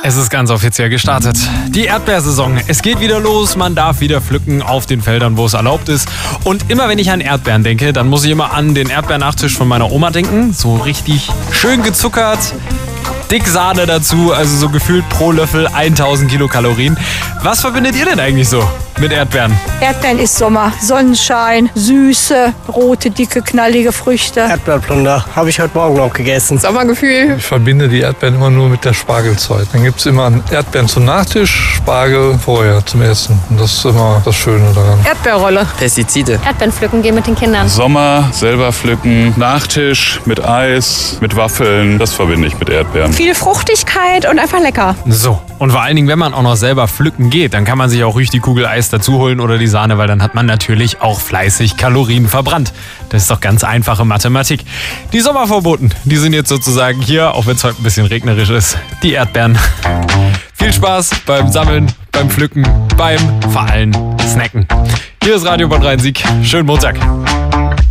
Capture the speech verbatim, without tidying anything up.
Es ist ganz offiziell gestartet. Die Erdbeersaison. Es geht wieder los. Man darf wieder pflücken auf den Feldern, wo es erlaubt ist. Und immer wenn ich an Erdbeeren denke, dann muss ich immer an den Erdbeernachtisch von meiner Oma denken. So richtig schön gezuckert. Dick Sahne dazu, also so gefühlt pro Löffel tausend Kilokalorien. Was verbindet ihr denn eigentlich so mit Erdbeeren? Erdbeeren ist Sommer, Sonnenschein, süße, rote, dicke, knallige Früchte. Erdbeerplunder habe ich heute Morgen noch gegessen. Sommergefühl. Ich verbinde die Erdbeeren immer nur mit der Spargelzeit. Dann gibt es immer Erdbeeren zum Nachtisch, Spargel vorher zum Essen. Und das ist immer das Schöne daran. Erdbeerrolle. Pestizide. Erdbeeren pflücken gehen mit den Kindern. Sommer, selber pflücken, Nachtisch mit Eis, mit Waffeln. Das verbinde ich mit Erdbeeren. Viel Fruchtigkeit und einfach lecker. So, und vor allen Dingen, wenn man auch noch selber pflücken geht, dann kann man sich auch ruhig die Kugel Eis dazu holen oder die Sahne, weil dann hat man natürlich auch fleißig Kalorien verbrannt. Das ist doch ganz einfache Mathematik. Die Sommervorboten, die sind jetzt sozusagen hier, auch wenn es heute ein bisschen regnerisch ist, die Erdbeeren. Viel Spaß beim Sammeln, beim Pflücken, beim vor allem Snacken. Hier ist Radio Bad Rhein-Sieg. Schönen Montag.